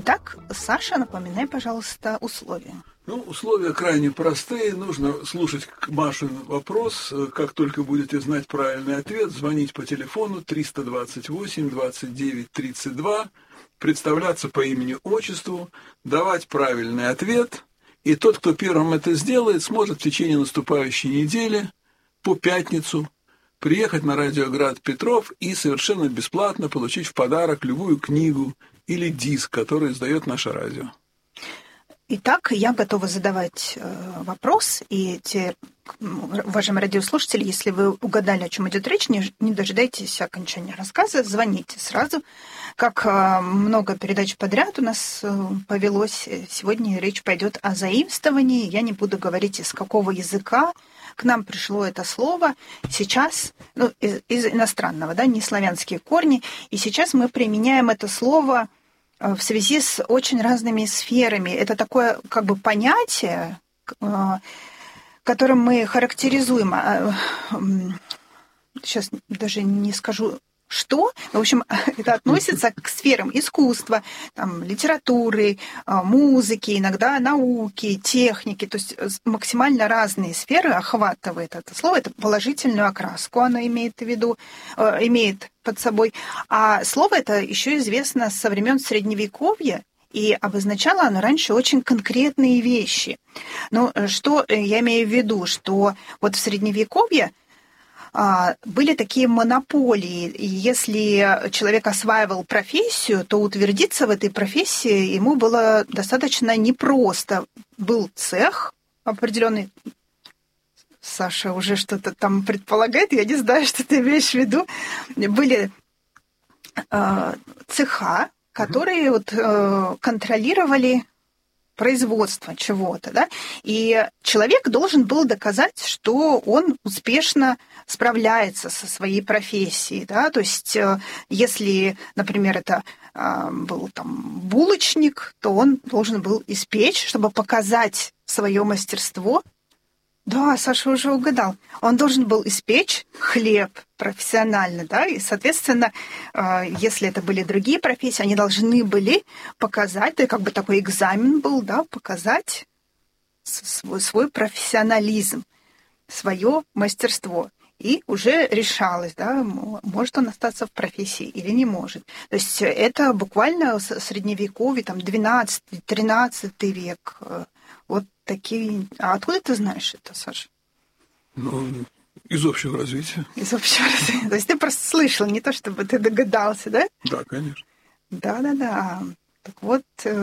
Итак, Саша, напоминай, пожалуйста, условия. Условия крайне простые. Нужно слушать Машин вопрос. Как только будете знать правильный ответ, звонить по телефону 328 29 32, представляться по имени-отчеству, давать правильный ответ. И тот, кто первым это сделает, сможет в течение наступающей недели по пятницу приехать на радиоград Петров и совершенно бесплатно получить в подарок любую книгу или диск, который издает наше радио. Итак, я готова задавать вопрос, и те, уважаемые радиослушатели, если вы угадали, о чем идет речь, не дожидайтесь окончания рассказа, звоните сразу. Как много передач подряд у нас повелось, сегодня речь пойдет о заимствовании. Я не буду говорить, из какого языка к нам пришло это слово. Сейчас, из иностранного, не славянские корни, и сейчас мы применяем это слово в связи с очень разными сферами. Это такое понятие, которым мы характеризуем. Сейчас даже не скажу, что. В общем, это относится к сферам искусства, литературы, музыки, иногда науки, техники. То есть максимально разные сферы охватывает это слово. Это положительную окраску оно имеет в виду, имеет под собой. А слово это еще известно со времен Средневековья, и обозначало оно раньше очень конкретные вещи. Но что я имею в виду? Что вот в Средневековье были такие монополии, и если человек осваивал профессию, то утвердиться в этой профессии ему было достаточно непросто. Был цех определенный. Саша уже что-то там предполагает, я не знаю, что ты имеешь в виду. Были цеха, которые контролировали производство чего-то, и человек должен был доказать, что он успешно справляется со своей профессией, то есть если, например, это был булочник, то он должен был испечь, чтобы показать свое мастерство. Да, Саша уже угадал. Он должен был испечь хлеб профессионально, и, соответственно, если это были другие профессии, они должны были показать, такой экзамен был, показать свой профессионализм, свое мастерство. И уже решалось, может он остаться в профессии или не может. То есть это буквально средневековье, 12-13 век. Вот такие... А откуда ты знаешь это, Саша? Из общего развития. Из общего развития. То есть ты просто слышал, не то чтобы ты догадался, да? Да, конечно. Да. Так вот,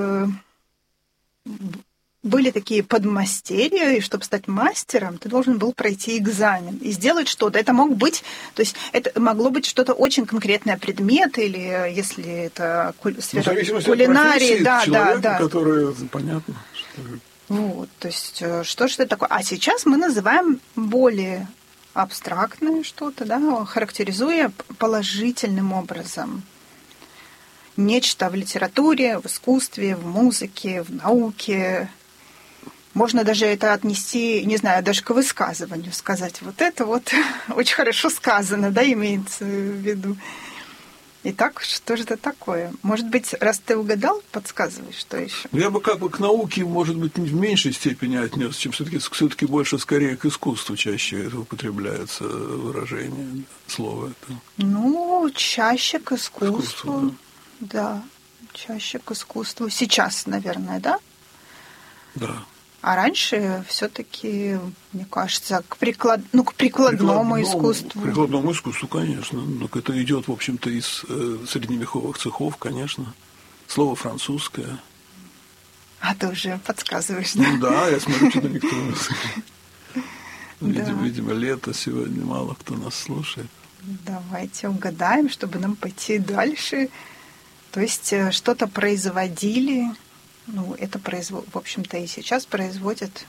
были такие подмастерья, и чтобы стать мастером, ты должен был пройти экзамен и сделать что-то. Это мог быть, то есть это могло быть что-то очень конкретное, предмет, или если это сфера кулинарии, да. Который, понятно, что... Вот, то есть что же это такое? А сейчас мы называем более абстрактное что-то, характеризуя положительным образом нечто в литературе, в искусстве, в музыке, в науке. Можно даже это отнести, не знаю, даже к высказыванию, сказать, вот это очень хорошо сказано, имеется в виду. Итак, что же это такое? Может быть, раз ты угадал, подсказывай, что еще? Я бы к науке, может быть, в меньшей степени отнес, чем все-таки больше скорее к искусству чаще это употребляется выражение, слово это. Чаще к искусству. Да, чаще к искусству. Сейчас, наверное, да? Да. А раньше все-таки, мне кажется, к прикладному искусству. К прикладному искусству, конечно. Но это идет, в общем-то, из средневековых цехов, конечно. Слово французское. А ты уже подсказываешь, да? Да, я смотрю, что никто видимо, лето сегодня, мало кто нас слушает. Давайте угадаем, чтобы нам пойти дальше. То есть что-то производили. Это в общем-то, и сейчас производят.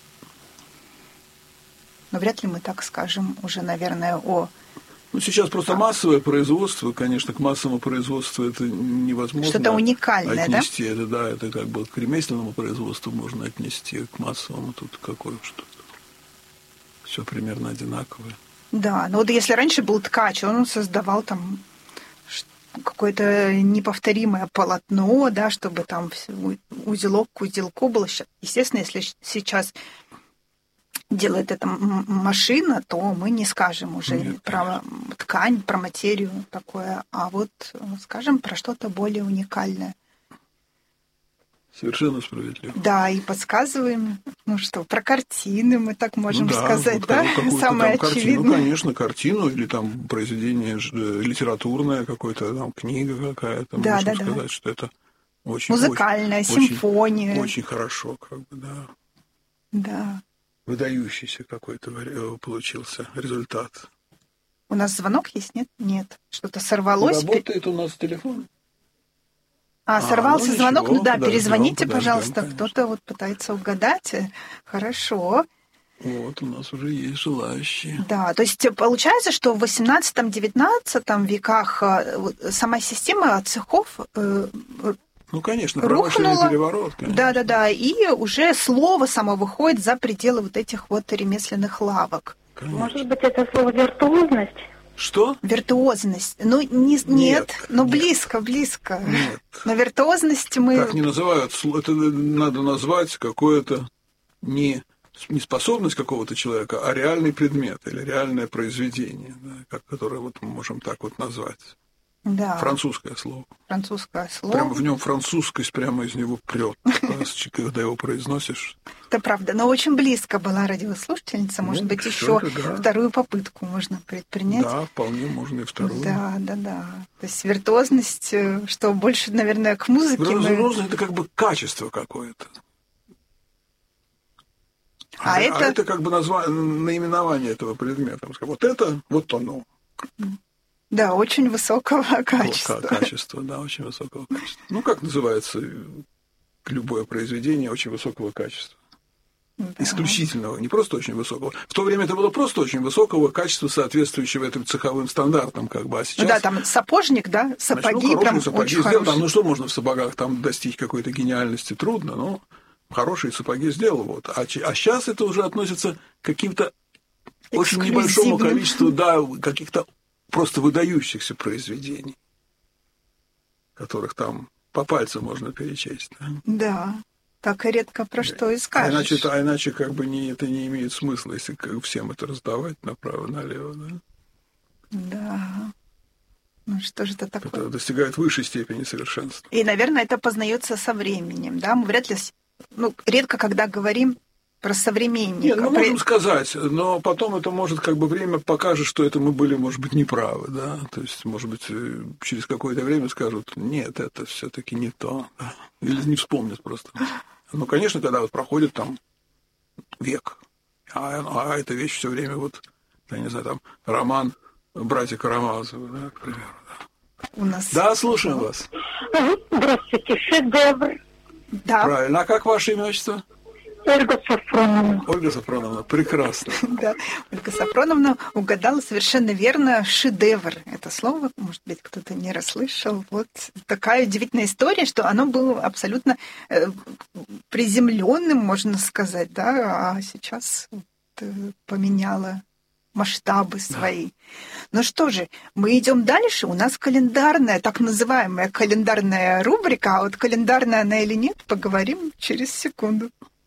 Но вряд ли мы так скажем уже, наверное, сейчас просто массовое производство, конечно, к массовому производству это невозможно. Что-то уникальное, отнести. Это к ремесленному производству можно отнести, к массовому тут какое что-то. Все примерно одинаковое. Да, но если раньше был ткач, он создавал какое-то неповторимое полотно, да, чтобы там узелок к узелку был. Естественно, если сейчас делает это машина, то мы не скажем уже про ткань, про материю такое, а вот скажем про что-то более уникальное. Совершенно справедливо. Да, и подсказываем, про картины мы так можем сказать, вот да? Самое очевидное. Ну, конечно, картину или там произведение литературное, какое-то там книга какая-то. Да, можно сказать, что это очень... Музыкальная, симфония. Очень хорошо, да. Да. Выдающийся какой-то получился результат. У нас звонок есть, нет? Нет. Что-то сорвалось. Работает у нас телефон. Сорвался звонок. Ничего, перезвоните, подождем, пожалуйста. конечно. Кто-то пытается угадать. Хорошо. Вот, у нас уже есть желающие. Да, то есть получается, что в 18-19 веках сама система цехов конечно, рухнула. промышленный переворот. Конечно. Да, и уже слово само выходит за пределы вот этих ремесленных лавок. Конечно. Может быть, это слово «виртуозность»? Что? Виртуозность. Нет, но близко. Нет. Но виртуозность мы... Так не называют. Это надо назвать какое-то не способность какого-то человека, а реальный предмет или реальное произведение, да, которое мы можем так назвать. Да. Французское слово. Французское слово. Прямо в нем французскость прямо из него прет, когда его произносишь. Это правда, но очень близко была радиослушательница. Может быть, еще вторую попытку можно предпринять. Да, вполне можно и вторую. Да. То есть виртуозность, что больше, наверное, к музыке. Виртуозность это как бы качество какое-то. А это как бы наименование этого предмета. Вот это, вот оно. Да, очень высокого качества. Качество, да, очень высокого качества. Как называется любое произведение очень высокого качества? Да. Исключительного, не просто очень высокого. В то время это было просто очень высокого качества, соответствующего этим цеховым стандартам, а сейчас... Да, там сапожник, да, сапоги прям сапоги очень сделал, хорошие. что можно в сапогах там достичь какой-то гениальности трудно, но хорошие сапоги сделал. А сейчас это уже относится к каким-то очень небольшому количеству, каких-то просто выдающихся произведений, которых там по пальцам можно перечесть. Да, так и редко про что и скажешь. А иначе это не имеет смысла, если всем это раздавать направо-налево. Да. Что же это такое? Это достигает высшей степени совершенства. И, наверное, это познается со временем, да? Мы вряд ли, редко когда говорим про современника. Нет, можем сказать, но потом это может время покажет, что это мы были, может быть, неправы, да. То есть, может быть, через какое-то время скажут, нет, это все-таки не то, да? Или не вспомнят просто. Конечно, когда проходит там век, а эта вещь все время я не знаю, там роман братья Карамазовы, да, к примеру. У нас... Да, слушаем вас. Здравствуйте, шедевр. Да. Правильно. А как ваше имя, отчество? Ольга Сафроновна. Ольга Сафроновна, прекрасно. Да, Ольга Сафроновна угадала совершенно верно. Шедевр. Это слово, может быть, кто-то не расслышал. Вот такая удивительная история, что оно было абсолютно приземленным, можно сказать, да, а сейчас поменяло масштабы свои. Ну что же, мы идем дальше. У нас календарная, так называемая календарная рубрика, а календарная она или нет, поговорим через секунду.